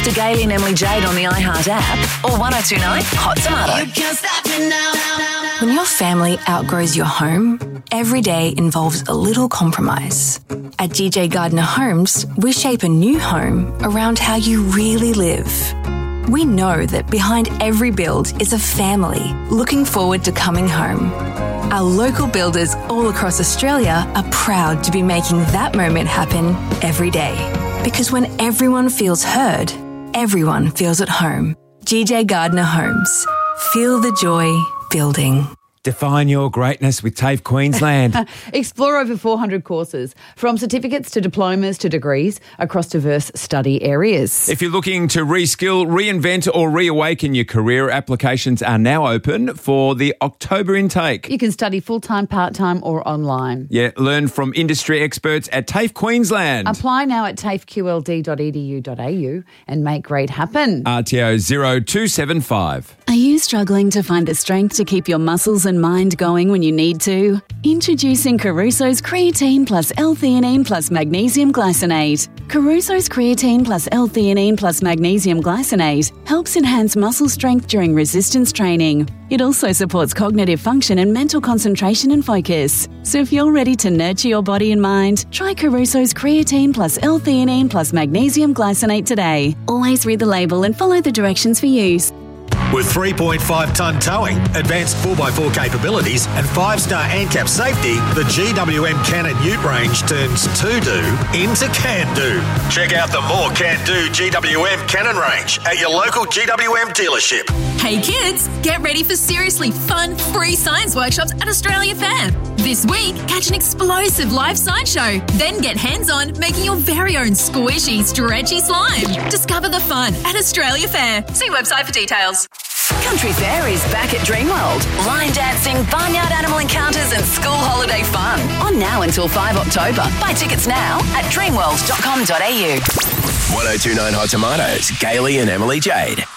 to Gailey and Emily Jade on the iHeart app or 1029 Hot Tomato. You can't stop me now. When your family outgrows your home, every day involves a little compromise. At GJ Gardner Homes, we shape a new home around how you really live. We know that behind every build is a family looking forward to coming home. Our local builders all across Australia are proud to be making that moment happen every day. Because when everyone feels heard, everyone feels at home. GJ Gardner Homes. Feel the joy building. Define your greatness with TAFE Queensland. Explore over 400 courses, from certificates to diplomas to degrees, across diverse study areas. If you're looking to reskill, reinvent or reawaken your career, applications are now open for the October intake. You can study full-time, part-time or online. Yeah, learn from industry experts at TAFE Queensland. Apply now at tafeqld.edu.au and make great happen. RTO 0275. Are you struggling to find the strength to keep your muscles and mind going when you need to? Introducing Caruso's Creatine plus L-theanine plus Magnesium Glycinate. Caruso's Creatine plus L-theanine plus Magnesium Glycinate helps enhance muscle strength during resistance training. It also supports cognitive function and mental concentration and focus. So if you're ready to nurture your body and mind, try Caruso's Creatine plus L-theanine plus Magnesium Glycinate today. Always read the label and follow the directions for use. With 3.5-tonne towing, advanced 4x4 capabilities and 5-star ANCAP safety, the GWM Cannon Ute range turns to-do into can-do. Check out the more can-do GWM Cannon range at your local GWM dealership. Hey kids, get ready for seriously fun, free science workshops at Australia Fair. This week, catch an explosive live science show, then get hands-on making your very own squishy, stretchy slime. Discover the fun at Australia Fair. See website for details. Country Fair is back at Dreamworld. Line dancing, barnyard animal encounters and school holiday fun. On now until 5 October. Buy tickets now at dreamworld.com.au. 1029 Hot Tomatoes, Gailey and Emily Jade.